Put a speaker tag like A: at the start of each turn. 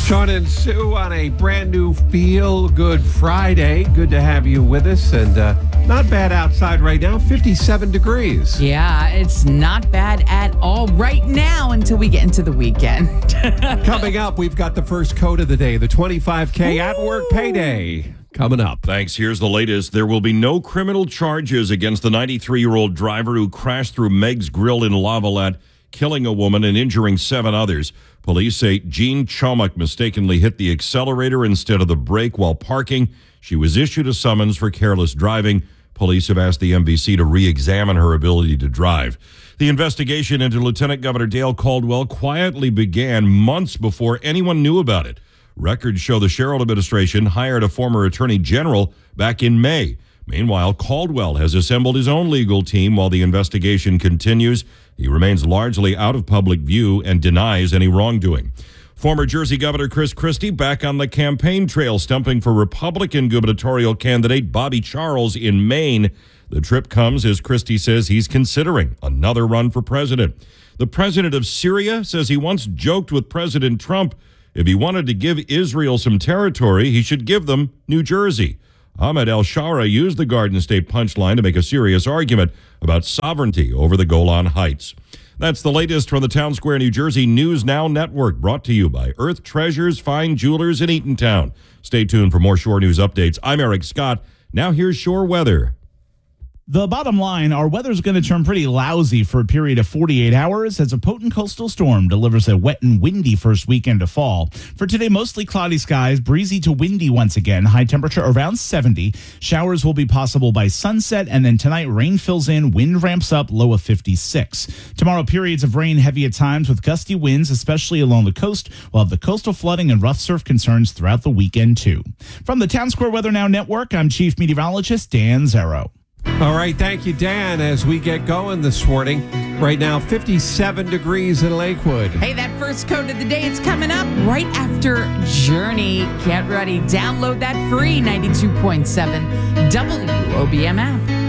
A: Sean and Sue on a brand new Feel Good Friday. Good to have you with us. And not bad outside right now, 57 degrees.
B: Yeah, it's not bad at all right now until we get into the weekend.
A: Coming up, we've got the first code of the day, the 25K at work payday. Coming up.
C: Thanks. Here's the latest. There will be no criminal charges against the 93-year-old driver who crashed through Meg's Grill in Lavallette, killing a woman and injuring 7 others. Police say Jean Chomak mistakenly hit the accelerator instead of the brake while parking. She was issued a summons for careless driving. Police have asked the MVC to re-examine her ability to drive. The investigation into Lieutenant Governor Dale Caldwell quietly began months before anyone knew about it. Records show the Sherrill administration hired a former attorney general back in May. Meanwhile, Caldwell has assembled his own legal team while the investigation continues. He remains largely out of public view and denies any wrongdoing. Former Jersey Governor Chris Christie back on the campaign trail, stumping for Republican gubernatorial candidate Bobby Charles in Maine. The trip comes as Christie says he's considering another run for president. The president of Syria says he once joked with President Trump if he wanted to give Israel some territory, he should give them New Jersey. Ahmed El-Shara used the Garden State punchline to make a serious argument about sovereignty over the Golan Heights. That's the latest from the Town Square, New Jersey News Now Network, brought to you by Earth Treasures Fine Jewelers in Eatontown. Stay tuned for more Shore News updates. I'm Eric Scott. Now here's Shore weather.
D: The bottom line, our weather's going to turn pretty lousy for a period of 48 hours as a potent coastal storm delivers a wet and windy first weekend of fall. For today, mostly cloudy skies, breezy to windy once again, high temperature around 70. Showers will be possible by sunset, and then tonight rain fills in, wind ramps up, low of 56. Tomorrow, periods of rain heavy at times with gusty winds, especially along the coast. We'll have the coastal flooding and rough surf concerns throughout the weekend, too. From the Town Square Weather Now Network, I'm Chief Meteorologist Dan Zero.
A: All right, thank you, Dan, as we get going this morning. Right now, 57 degrees in Lakewood.
B: Hey, that first code of the day, it's coming up right after Journey. Get ready. Download that free 92.7 WOBM app.